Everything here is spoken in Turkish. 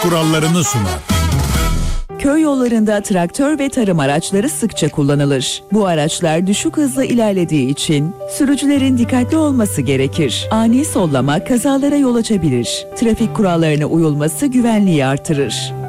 kurallarını sunar. Köy yollarında traktör ve tarım araçları sıkça kullanılır. Bu araçlar düşük hızla ilerlediği için sürücülerin dikkatli olması gerekir. Ani sollama kazalara yol açabilir. Trafik kurallarına uyulması güvenliği artırır.